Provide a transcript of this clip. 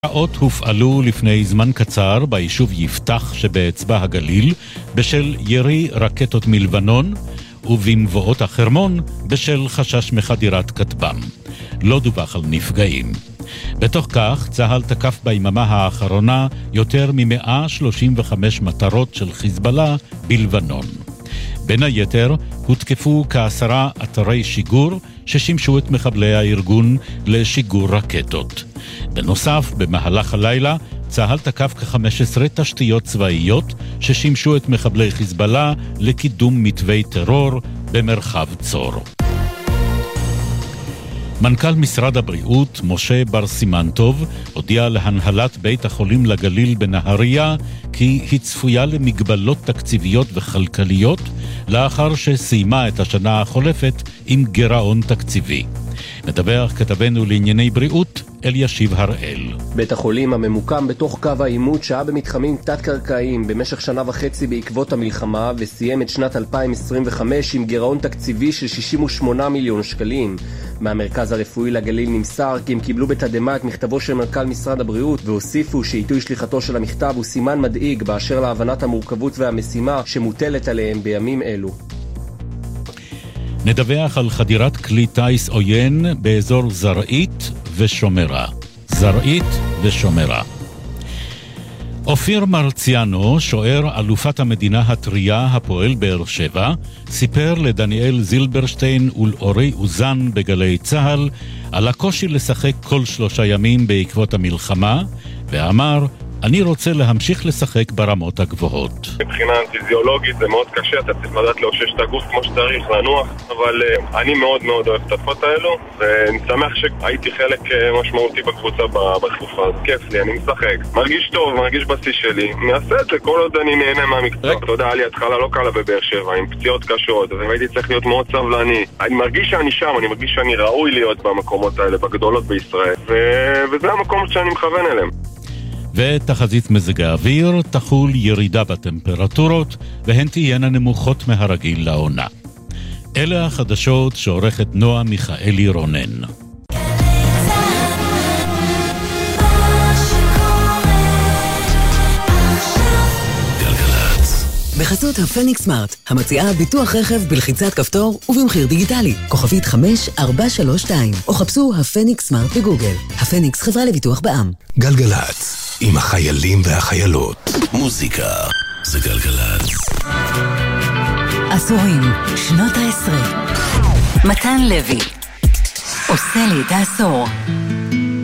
שעות הופעלו לפני זמן קצר ביישוב יפתח שבאצבע הגליל בשל ירי רקטות מלבנון ובמבואות החרמון בשל חשש מחדירת כטב"ם. לא דווח על נפגעים. בתוך כך צה"ל תקף ביממה האחרונה יותר מ-135 מטרות של חיזבאללה בלבנון. בין היתר הותקפו כ10 אתרי שיגור ששימשו את מחבלי הארגון לשיגור רקטות. בנוסף, במהלך הלילה צה"ל תקף כ15 תשתיות צבאיות ששימשו את מחבלי חיזבאללה לקידום מתווי טרור במרחב צור. מנכ"ל משרד הבריאות משה בר סימן-טוב הודיע להנהלת בית החולים לגליל בנהריה כי היא צפויה למגבלות תקציביות וכלכליות לאחר שסיימה את השנה החולפת עם גירעון תקציבי. מדווח כתבנו לענייני בריאות אלישיב הראל. בית החולים הממוקם בתוך קו העימות שהיה במתחמים תת-קרקעיים במשך שנה וחצי בעקבות המלחמה וסיים את שנת 2025 עם גירעון תקציבי של 68 מיליון שקלים. מהמרכז הרפואי לגליל נמסר כי הם קיבלו בתדהמה את מכתבו של מנכ"ל משרד הבריאות והוסיפו שעיתוי שליחתו של המכתב הוא סימן מדאיג באשר להבנת המורכבות והמשימה שמוטלת עליהם בימים אלו. נדווח על חדירת כלי טייס עוין באזור זרעית ושומרה. זרעית ושומרה. אופיר מרציאנו, שוער אלופת המדינה הטריה הפועל באר שבע, סיפר לדניאל זילברשטיין ולאורי אוזן בגלי צהל על הקושי לשחק כל 3 ימים בעקבות המלחמה, ואמר, אני רוצה להמשיך לשחק ברמות הגבוהות. מבחינה פיזיולוגית זה מאוד קשה, אתה צריך לדעת לאושש את הגוף כמו שצריך, לנוח, אבל אני מאוד מאוד אוהב את התקופות האלו, ואני שמח שהייתי חלק משמעותי בקבוצה בתקופה, אז כיף לי, אני משחק. מרגיש טוב, מרגיש בשיא שלי, אני אעשה את זה כל עוד אני נהנה מהמקצוע. אתה יודע, לי התחלה לא קלה בבאר שבע, עם פציעות קשות, והייתי צריך להיות מאוד סבלני. אני מרגיש שאני שם, אני מרגיש שאני ראוי להיות במקומות האלה, בגדולות בישראל, וזה המקום שאני מכוון אליהם. ותחזית מזג האוויר תחול ירידה בטמפרטורות והן תהיינה נמוכות מהרגיל לעונה. אלה החדשות שעורכת נועה מיכאלי רונן. בחסות הפניקס סמארט, המציעה ביטוח רכב בלחיצת כפתור ובמחיר דיגיטלי. כוכבית 5432, או חפשו הפניקס סמארט בגוגל. הפניקס חברה לביטוח בע"מ. גלגלץ, עם החיילים והחיילות. מוזיקה זה גלגלץ. עשורים, שנות ה-10. מתן לוי עושה לי את העשור.